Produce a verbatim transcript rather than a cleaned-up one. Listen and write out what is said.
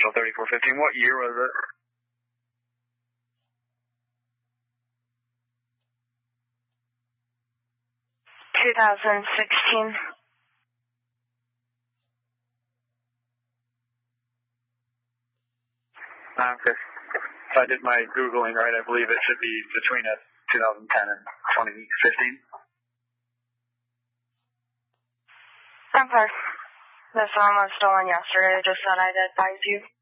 So thirty-four fifteen. What year was it? twenty sixteen. Okay. If I did my Googling right, I believe it should be between a twenty ten and twenty fifteen. Okay. This one was stolen yesterday. I just thought I'd advise you.